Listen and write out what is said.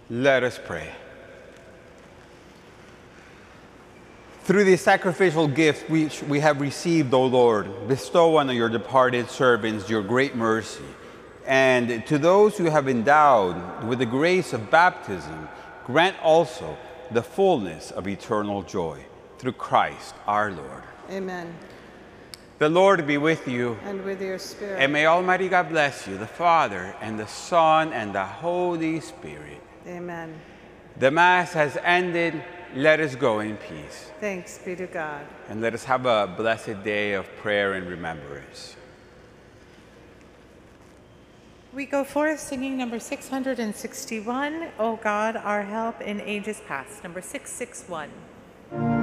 Let us pray. Through the sacrificial gift which we have received, O Lord, bestow on your departed servants your great mercy. And to those who have endowed with the grace of baptism, grant also the fullness of eternal joy. Through Christ our Lord. Amen. The Lord be with you. And with your spirit. And may Almighty God bless you, the Father, and the Son, and the Holy Spirit. Amen. The Mass has ended. Let us go in peace. Thanks be to God. And let us have a blessed day of prayer and remembrance. We go forth singing number 661, O God, our help in ages past, number 661.